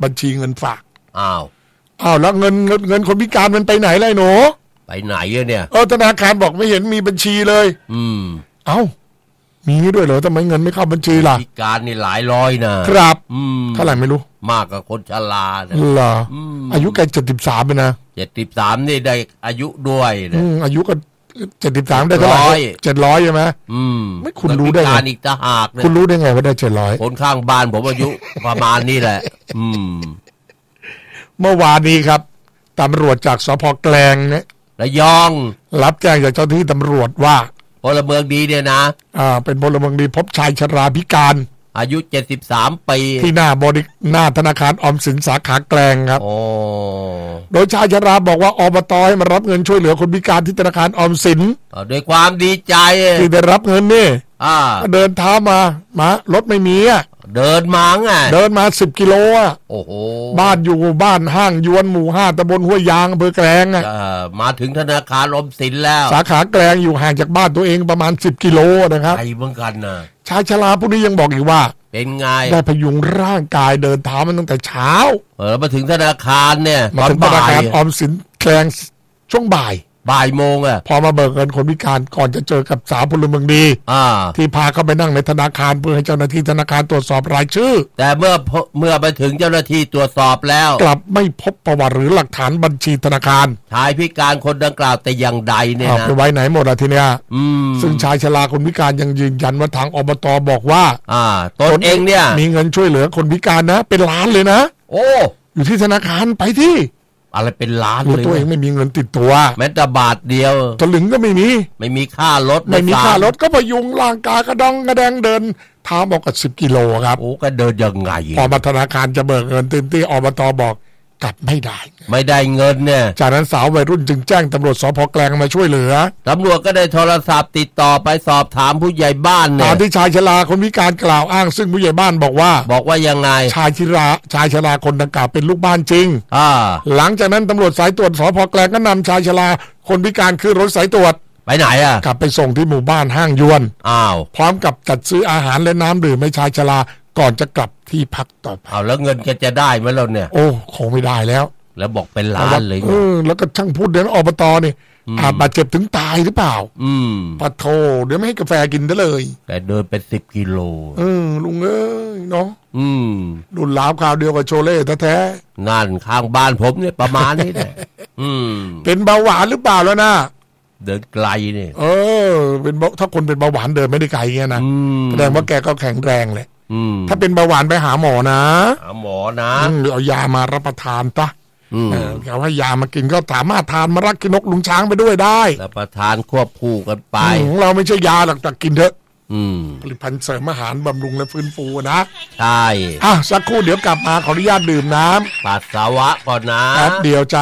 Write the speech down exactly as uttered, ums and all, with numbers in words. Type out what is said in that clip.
บัญชีเงินฝากอ้าวอ้าวแล้วเงินเงินเงินคนพิการมันไปไหนล่ะหนูไปไหนเนี่ยเออธนาคารบอกไม่เห็นมีบัญชีเลยอืมเอ้ามีงี้ด้วยเหรอทำไมเงินไม่เข้าบัญชีล่ะพิการนี่หลายร้อยนะครับอืมเท่าไหร่ไม่รู้มากกว่าคนชราเนี่ยเหรออายุแกเจ็ดสิบสามเลยนะเจ็ดสิบสามนี่ได้อายุด้วยเนี่ยอายุก็เจ็ดสิบสามได้เท่าไหร่เจ็ดร้อยใช่ไหมอืมไม่คุณรู้ได้ไงอีกตาหากคุณรู้ได้ไงว่าได้เจ็ดร้อยคนข้างบ้านผมอายุประมาณนี้แหละอืมเมื่อวานนี้ครับตำรวจจากสภ.แกลงเนี่ยระยองรับแจ้งจากเจ้าหน้าที่ตำรวจว่าพลเมืองดีเนี่ยนะอ่าเป็นพลเมืองดีพบชายชราพิการอายุเจ็ดสิบสามปีที่หน้าบริหน้าธนาคารออมสินสาขาแกลงครับโอ้โดยชายชราบอกว่าอบตให้มารับเงินช่วยเหลือคนพิการที่ธนาคารออมสินด้วยความดีใจที่ได้รับเงินนี่อ่าเดินเท้ามามารถไม่มีอ่ะเดินมาไงเดินมาสิบกิโลอ่ะโอ้โหบ้านอยู่บ้านห้างยวนหมู่ห้าตำบลห้วยยางอำเภอแกลงอ่ะมาถึงธนาคารออมสินแล้วสาขาแกลงอยู่ห่างจากบ้านตัวเองประมาณสิบกิโลนะครับไกลเหมือนกันนะชายชราผู้นี้ยังบอกอีกว่าเป็นไงได้พยุงร่างกายเดินเท้ามันตั้งแต่เช้าเออมาถึงธนาคารเนี่ยมาถึงธนาคารออมสินแกลงช่วงบ่ายบ่ายโมงอ่ะพอมาเบิกเงินคนพิการก่อนจะเจอกับสาวพลเมืองดีที่พาเขาไปนั่งในธนาคารเพื่อให้เจ้าหน้าที่ธนาคารตรวจสอบรายชื่อแต่เมื่อเมื่อไปถึงเจ้าหน้าที่ตรวจสอบแล้วกลับไม่พบประวัติหรือหลักฐานบัญชีธนาคารชายพิการคนดังกล่าวแต่อย่างใดเนี่ยนะไปไว้ไหนหมดอะทีเนี้ยซึ่งชายชราคนพิการยังยืนยันว่าทางอบตบอกว่าอ่าตนเองเนี่ยมีเงินช่วยเหลือคนพิการนะเป็นล้านเลยนะโอ้อยู่ที่ธนาคารไปที่อะไรเป็นล้านเลยตัวเองไม่มีเงินติดตัวแม้แต่บาทเดียวตลึงก็ไม่มีไม่มีค่ารถไม่มีค่ารถก็พยุงร่างกายกระดองกระแดงเดินเท้าบอกกับสิบกิโลครับโอ้ก็เดินยังไงพอมาธนาคารจะเบิกเงินตื่นที่อบตบอกกลับไม่ได้ไม่ได้เงินเนี่ยจากนั้นสาววัยรุ่นจึงแจ้งตำรวจสภ.แกลงมาช่วยเหลือตำรวจก็ได้โทรศัพท์ติดต่อไปสอบถามผู้ใหญ่บ้านเนี่ยตามที่ชายชราคนพิการกล่าวอ้างซึ่งผู้ใหญ่บ้านบอกว่าบอกว่ายังไงชายชราชายชราคนดังกล่าวเป็นลูกบ้านจริงอ่าหลังจากนั้นตำรวจสายตรวจสภ.แกลงก็นำชายชราคนพิการขึ้นรถสายตรวจไปไหนอ่ะกลับไปส่งที่หมู่บ้านห้างยวนอ้าวพร้อมกับจัดซื้ออาหารและน้ำดื่มให้ชายชราก่อนจะกลับที่พักต่อไปอ้าวแล้วเงินแกจะได้ไหมเราเนี่ยโอ้คงไม่ได้แล้วแล้วบอกเป็นล้านเลยเออแล้วก็ช่างพูดเดี๋ยวอบตนี่อาจบาดเจ็บถึงตายหรือเปล่าอืมปะโทเดี๋ยวไม่ให้กาแฟกินได้เลยแต่เดินเป็นสิบกิโลเออลุงเอ้ยเนาะอืมดุนลาวข่าวเดียวกับโชเล่แท้ๆนั่นข้างบ้านผมเนี่ยประมาณนี้แหละอืมเป็นเบาหวานหรือเปล่าแล้วนะเดินไกลเนี่ยเออเป็นถ้าคนเป็นเบาหวานเดินไม่ได้ไกลเงี้ยนะแสดงว่าแกก็แข็งแรงแหละถ้าเป็นเบาหวานไปหาหมอนะหาหมอนะเอายามารับประทานปะเขาให้ยามากินก็สามารถทานมะรักกินกลุงช้างไปด้วยได้รับประทานควบคู่กันไปของเราไม่ใช่ยาหรอกแต่กินเถอะผลิตภัณฑ์เสริมอาหารบำรุงและฟื้นฟูนะใช่อ่ะสักครู่เดี๋ยวกลับมาขออนุญาตดื่มน้ำปัสสาวะก่อนนะแป๊บเดียวจ้า